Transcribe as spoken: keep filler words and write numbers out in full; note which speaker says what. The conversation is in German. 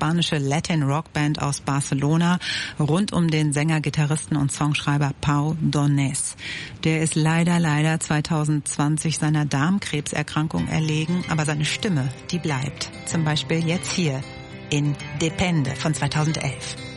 Speaker 1: spanische Latin-Rock-Band aus Barcelona rund um den Sänger, Gitarristen und Songschreiber Pau Donés. Der ist leider, leider zwanzig zwanzig seiner Darmkrebserkrankung erlegen, aber seine Stimme, die bleibt. Zum Beispiel jetzt hier in Depende von zweitausendelf.